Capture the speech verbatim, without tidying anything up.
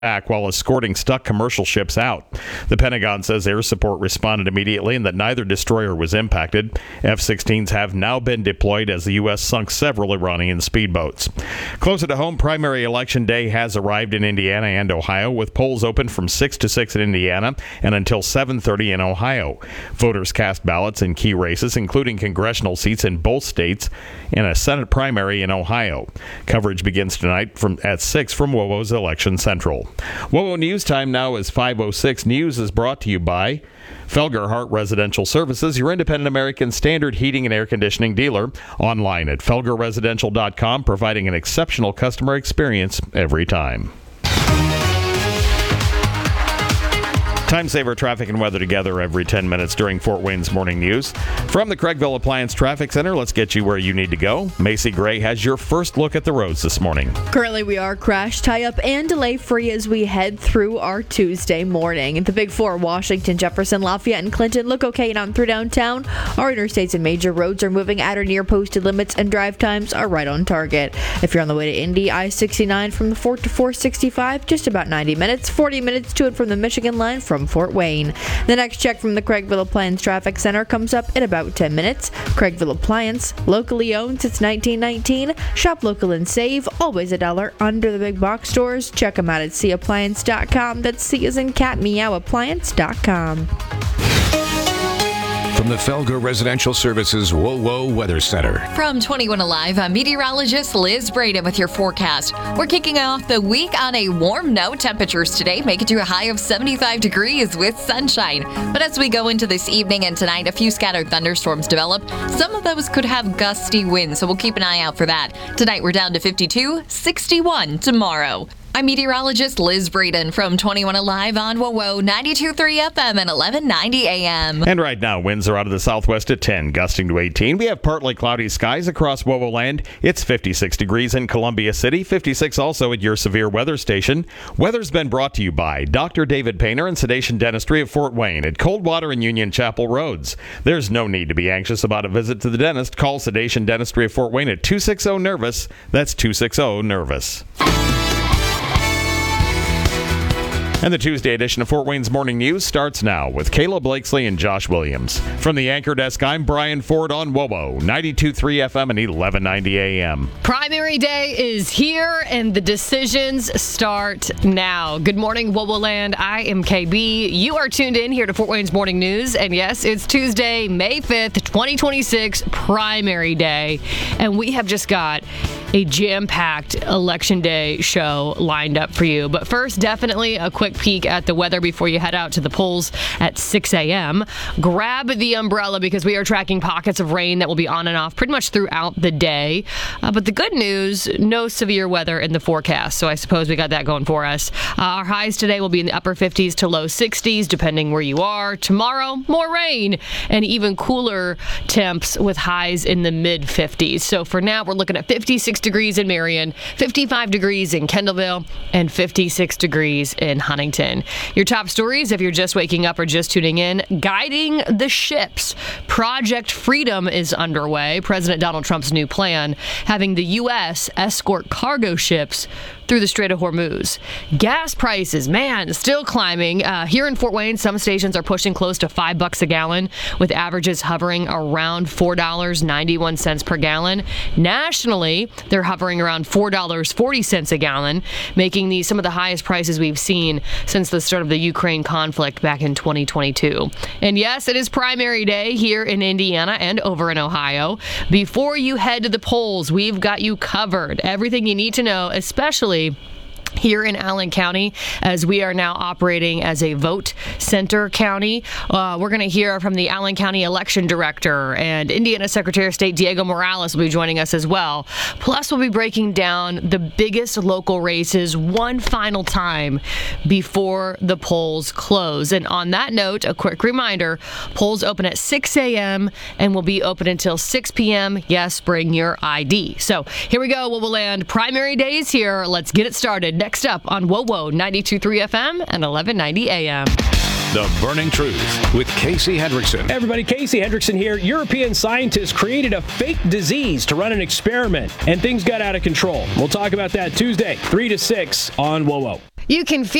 back while escorting stuck commercial ships out. The Pentagon says air support responded immediately and that neither destroyer was impacted. F sixteens have now been deployed as the U S sunk several Iranian speedboats. Closer to home, primary election day has arrived in Indiana and Ohio, with polls open from six to six in Indiana and until seven thirty in Ohio. Voters cast ballots in key races, including congressional seats in both states and a Senate primary in Ohio. Coverage begins tonight from at six from WOWO's Election Central. WOWO News Time now is five oh six. News is brought to you by Felgerhart Residential Services, your independent American Standard heating and air conditioning dealer. Online at felger residential dot com, providing an exceptional customer experience every time. Time saver traffic and weather together every ten minutes during Fort Wayne's Morning News. From the Craigville Appliance Traffic Center, let's get you where you need to go. Macy Gray has your first look at the roads this morning. Currently, we are crash, tie-up, and delay-free as we head through our Tuesday morning. The Big Four, Washington, Jefferson, Lafayette, and Clinton, look okay on through downtown. Our interstates and major roads are moving at or near posted limits, and drive times are right on target. If you're on the way to Indy, I sixty-nine from the Fort to four sixty-five, just about ninety minutes, forty minutes to and from the Michigan line from Fort Wayne. The next check from the Craigville Appliance Traffic Center comes up in about ten minutes. Craigville Appliance, locally owned since nineteen nineteen. Shop local and save, always a dollar under the big box stores. Check them out at c appliance dot com. That's C as in cat, meow appliance dot com. From the Felger Residential Services WOWO Weather Center. From twenty-one Alive, I'm meteorologist Liz Braden with your forecast. We're kicking off the week on a warm note. Temperatures today make it to a high of seventy-five degrees with sunshine. But as we go into this evening and tonight, a few scattered thunderstorms develop. Some of those could have gusty winds, so we'll keep an eye out for that. Tonight we're down to fifty-two, sixty-one tomorrow. I'm meteorologist Liz Braden from twenty-one Alive on WOWO ninety-two point three F M and eleven ninety A M. And right now, winds are out of the southwest at ten, gusting to eighteen. We have partly cloudy skies across WOWO land. It's fifty-six degrees in Columbia City, fifty-six also at your severe weather station. Weather's been brought to you by Doctor David Painter and Sedation Dentistry of Fort Wayne at Coldwater and Union Chapel Roads. There's no need to be anxious about a visit to the dentist. Call Sedation Dentistry of Fort Wayne at two six zero nervous. That's two six zero nervous. And the Tuesday edition of Fort Wayne's Morning News starts now with Kayla Blakesley and Josh Williams. From the anchor desk, I'm Brian Ford on WOWO ninety-two point three F M and eleven ninety A M. Primary day is here, and the decisions start now. Good morning, WOWO land. I am K B. You are tuned in here to Fort Wayne's Morning News, and yes, it's Tuesday, May fifth, twenty twenty-six, primary day, and we have just got a jam-packed election day show lined up for you. But first, definitely a quick peek at the weather before you head out to the polls at six A M. Grab the umbrella because we are tracking pockets of rain that will be on and off pretty much throughout the day. Uh, but the good news, no severe weather in the forecast, so I suppose we got that going for us. Uh, our highs today will be in the upper fifties to low sixties, depending where you are. Tomorrow, more rain and even cooler temps with highs in the mid fifties. So for now, we're looking at fifty-six degrees in Marion, fifty-five degrees in Kendallville, and fifty-six degrees in Huntington. Your top stories, if you're just waking up or just tuning in: guiding the ships. Project Freedom is underway. President Donald Trump's new plan, having the U S escort cargo ships through the Strait of Hormuz. Gas prices, man, still climbing. Uh, here in Fort Wayne, some stations are pushing close to five bucks a gallon, with averages hovering around four dollars and ninety-one cents per gallon. Nationally, they're hovering around four dollars and forty cents a gallon, making these some of the highest prices we've seen since the start of the Ukraine conflict back in twenty twenty-two. And yes, it is primary day here in Indiana and over in Ohio. Before you head to the polls, we've got you covered. Everything you need to know, especially here in Allen County, as we are now operating as a vote center county. Uh, we're going to hear from the Allen County Election Director, and Indiana Secretary of State Diego Morales will be joining us as well. Plus, we'll be breaking down the biggest local races one final time before the polls close. And on that note, a quick reminder, polls open at six A M and will be open until six P M Yes, bring your I D. So here we go, WOWO land. Primary day is here. Let's get it started. Next up on WOWO ninety-two point three F M and eleven ninety A M. The Burning Truth with Casey Hendrickson. Hey everybody, Casey Hendrickson here. European scientists created a fake disease to run an experiment, and things got out of control. We'll talk about that Tuesday, three to six on WOWO. You can feel